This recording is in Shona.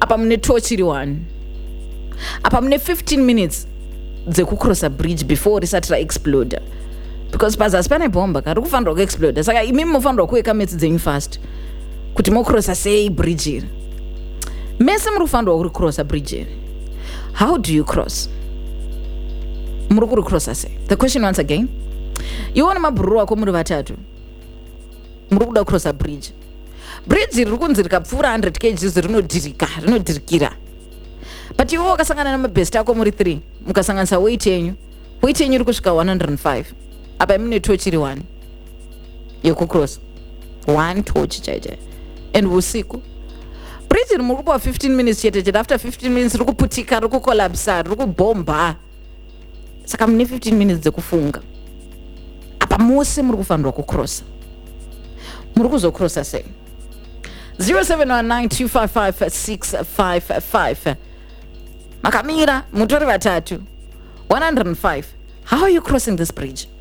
apa mune torch iri 1 apa mune 15 minutes dzekucrossa bridge before risati raexploda, because pazasi pane bhomba kari kufanirwa kuexploda. Saka imimi mufanirwa kuweka metsi dzenyu fast kuti mocrossa sei bridge iri. Mese muri kufanirwa kuricrossa bridge iri. How do you cross? Muri kuricrossa sei? The question once again, iwo nemabhururu wako muri vatatu muri kuda kucrossa bridge. Bridge iri kunzi rikapfuura 100 kg rinodhirikira, but iwo wakasangana namabhest ako muri 3 mukasanganisa weight yenyu iri kusvika 105. Apa mune torch iri 1 yekucross, 1 torch chaichai, and usiku. Bridge iri muri kupa 15 minutes chete. After 15 minutes riri kuputika, riri kukolapsa, riri kubhomba. Saka mune 15 minutes dzekufunga. Apa mose muri kufanirwa kucrossa. Muri kuzocrossa sei? 0719255655. Makamira mutori vatatu 105. How are you crossing this bridge?